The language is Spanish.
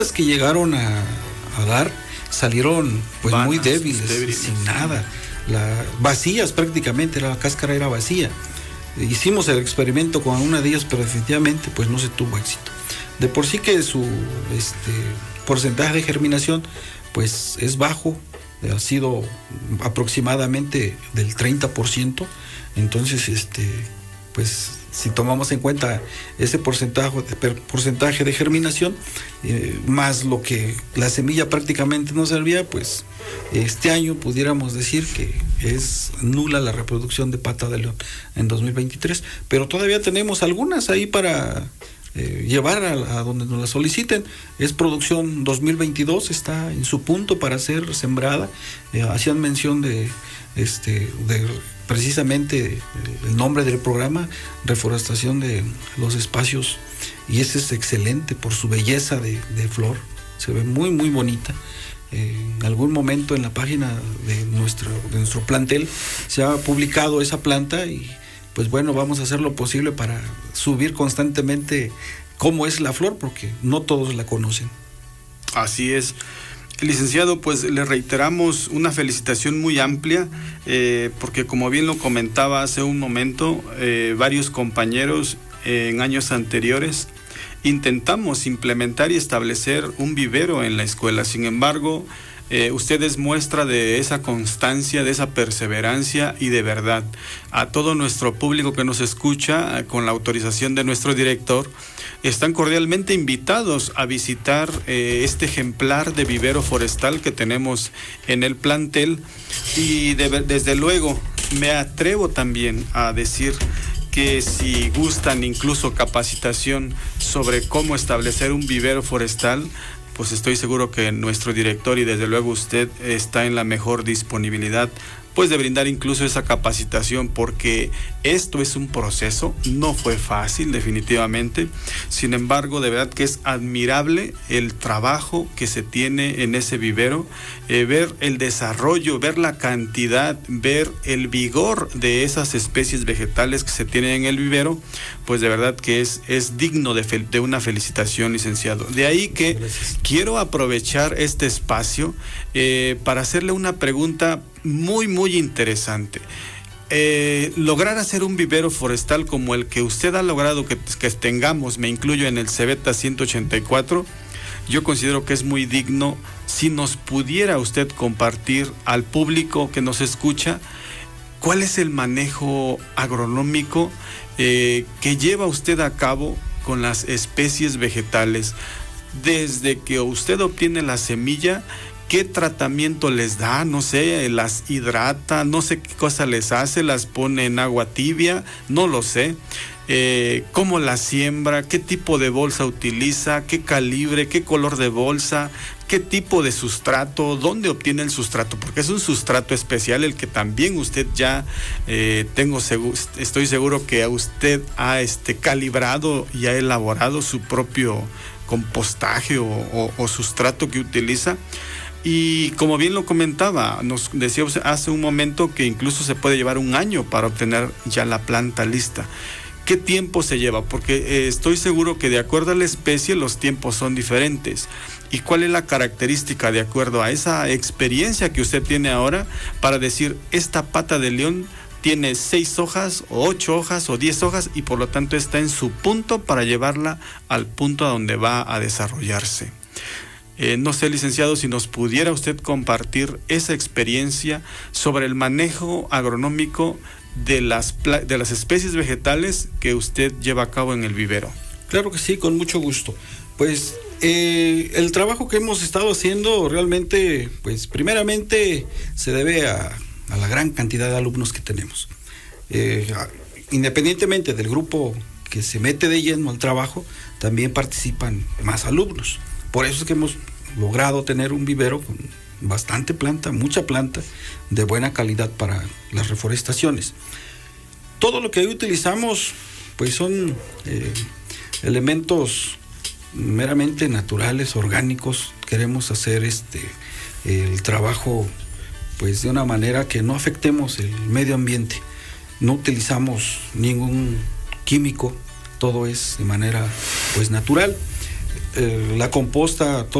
que llegaron a dar salieron pues muy débiles, sin nada, vacías prácticamente, la cáscara era vacía. Hicimos el experimento con una de ellas, pero definitivamente pues no se tuvo éxito. De por sí que su porcentaje de germinación pues es bajo, ha sido aproximadamente del 30%. Entonces pues si tomamos en cuenta ese porcentaje de germinación, más lo que la semilla prácticamente no servía, pues este año pudiéramos decir que es nula la reproducción de pata de león en 2023, pero todavía tenemos algunas ahí para llevar a donde nos la soliciten. Es producción 2022, está en su punto para ser sembrada. Hacían mención de precisamente el nombre del programa, reforestación de los espacios, y ese es excelente por su belleza de flor, se ve muy muy bonita. En algún momento en la página de nuestro plantel se ha publicado esa planta y pues bueno, vamos a hacer lo posible para subir constantemente cómo es la flor, porque no todos la conocen. Así es. Licenciado, pues le reiteramos una felicitación muy amplia, porque como bien lo comentaba hace un momento, varios compañeros en años anteriores intentamos implementar y establecer un vivero en la escuela. Sin embargo, usted es muestra de esa constancia, de esa perseverancia y de verdad. A todo nuestro público que nos escucha, con la autorización de nuestro director, están cordialmente invitados a visitar este ejemplar de vivero forestal que tenemos en el plantel. Y desde luego me atrevo también a decir que si gustan incluso capacitación sobre cómo establecer un vivero forestal, pues estoy seguro que nuestro director y desde luego usted está en la mejor disponibilidad pues de brindar incluso esa capacitación, porque esto es un proceso, no fue fácil definitivamente. Sin embargo, de verdad que es admirable el trabajo que se tiene en ese vivero, ver el desarrollo, ver la cantidad, ver el vigor de esas especies vegetales que se tienen en el vivero, pues de verdad que es digno de una felicitación, licenciado. De ahí que quiero aprovechar este espacio para hacerle una pregunta muy muy interesante. Lograr hacer un vivero forestal como el que usted ha logrado que tengamos, me incluyo en el Cebeta 184, yo considero que es muy digno. Si nos pudiera usted compartir al público que nos escucha, ¿cuál es el manejo agronómico que lleva usted a cabo con las especies vegetales? Desde que usted obtiene la semilla, ¿qué tratamiento les da? No sé, las hidrata, no sé qué cosa les hace, las pone en agua tibia, no lo sé. ¿Cómo la siembra? ¿Qué tipo de bolsa utiliza? ¿Qué calibre? ¿Qué color de bolsa? ¿Qué tipo de sustrato? ¿Dónde obtiene el sustrato? Porque es un sustrato especial el que también usted ya estoy seguro que usted ha calibrado y ha elaborado su propio compostaje o sustrato que utiliza. Y como bien lo comentaba, nos decía hace un momento que incluso se puede llevar un año para obtener ya la planta lista. ¿Qué tiempo se lleva? Porque estoy seguro que de acuerdo a la especie los tiempos son diferentes. ¿Y cuál es la característica de acuerdo a esa experiencia que usted tiene ahora para decir esta pata de león tiene 6 hojas o 8 hojas o 10 hojas y por lo tanto está en su punto para llevarla al punto a donde va a desarrollarse? No sé, licenciado, si nos pudiera usted compartir esa experiencia sobre el manejo agronómico de las especies vegetales que usted lleva a cabo en el vivero. Claro que sí, con mucho gusto. Pues el trabajo que hemos estado haciendo realmente, pues primeramente se debe a la gran cantidad de alumnos que tenemos. Independientemente del grupo que se mete de lleno al trabajo, también participan más alumnos. Por eso es que hemos logrado tener un vivero con bastante planta, mucha planta de buena calidad para las reforestaciones. Todo lo que hoy utilizamos pues son elementos meramente naturales, orgánicos. Queremos hacer el trabajo pues de una manera que no afectemos el medio ambiente. No utilizamos ningún químico, todo es de manera pues natural. la composta